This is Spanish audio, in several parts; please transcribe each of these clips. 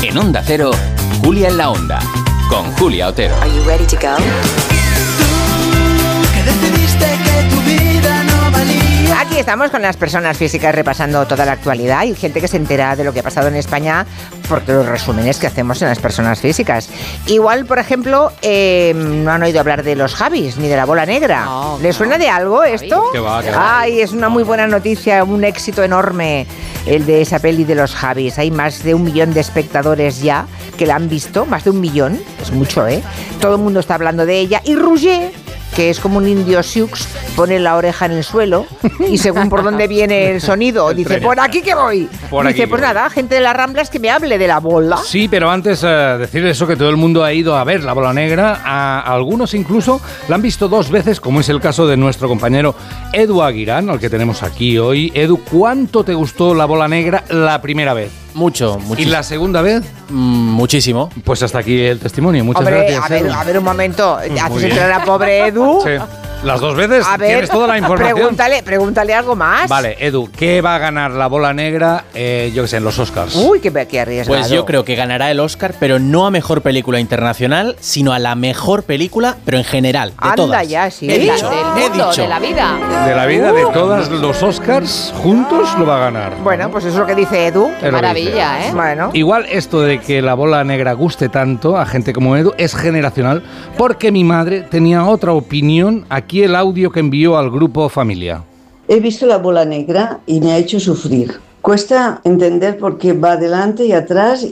En Onda Cero, Julia en la Onda, con Julia Otero. Are you ready to go? Aquí estamos con las personas físicas repasando toda la actualidad y gente que se entera de lo que ha pasado en España porque los resúmenes que hacemos en las personas físicas. Igual, por ejemplo, no han oído hablar de los Javis ni de la bola negra. No, ¿Les suena de algo esto? ¿Qué va? Ay, es una muy buena noticia, un éxito enorme el de esa peli de los Javis. Hay más de 1 millón de espectadores ya que la han visto, más de 1 millón, es mucho, ¿eh? Todo el mundo está hablando de ella y Roger, que es como un indio sioux, pone la oreja en el suelo y según por dónde viene el sonido, dice, por aquí que voy. Dice, pues nada, gente de las Ramblas que me hable de la bola. Sí, pero antes decir eso, que todo el mundo ha ido a ver la bola negra, algunos incluso la han visto 2 veces, como es el caso de nuestro compañero Edu Aguirán, al que tenemos aquí hoy. Edu, ¿cuánto te gustó la bola negra la primera vez? Muchísimo. ¿Y la segunda vez? Muchísimo. Pues hasta aquí el testimonio. Muchas gracias. A ver un momento, haces bien. entrar a pobre Edu. Sí. Las 2 veces, A ver, tienes toda la información. Pregúntale algo más. Vale, Edu, ¿qué va a ganar la bola negra, yo qué sé, en los Oscars? Uy, qué arriesgado. Pues yo creo que ganará el Oscar, pero no a mejor película internacional, sino a la mejor película, pero en general, de Anda todas. ya, sí. He dicho, Del mundo, de la vida. De la vida, de todos los Oscars, juntos lo va a ganar. Bueno, pues eso es lo que dice Edu. Es lo que Maravilla, dice. ¿eh? Bueno. Igual esto de que la bola negra guste tanto a gente como Edu es generacional, porque mi madre tenía otra opinión. Aquí el audio que envió al grupo Familia. He visto la bola negra y me ha hecho sufrir. Cuesta entender por qué va adelante y atrás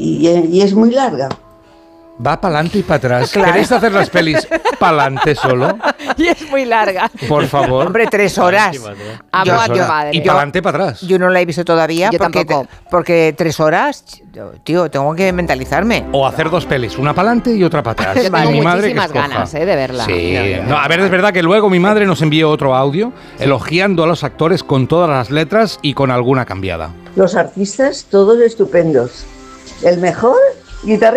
y es muy larga. Va para adelante y para atrás. ¿Queréis hacer las pelis para adelante solo? Y es muy larga. Por favor. Hombre, 3 horas. Amo a tu madre. Y para adelante y para atrás. Yo no la he visto todavía Yo tampoco. porque 3 horas, tío, tengo que mentalizarme. O hacer 2 pelis, una para adelante y otra para atrás. Yo tengo Mi madre que muchísimas escoja. ganas de verla. Sí. No, a ver, es verdad que luego mi madre nos envió otro audio elogiando a los actores con todas las letras y con alguna cambiada. Los artistas, todos estupendos. El mejor guitarrista